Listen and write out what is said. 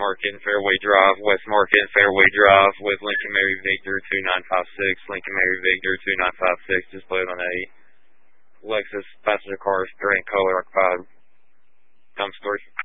Market and Fairway Drive, West Market and Fairway Drive with Lincoln Mary Victor 2956, Lincoln Mary Victor 2956, displayed on a Lexus passenger car, gray in color, occupied. Come story.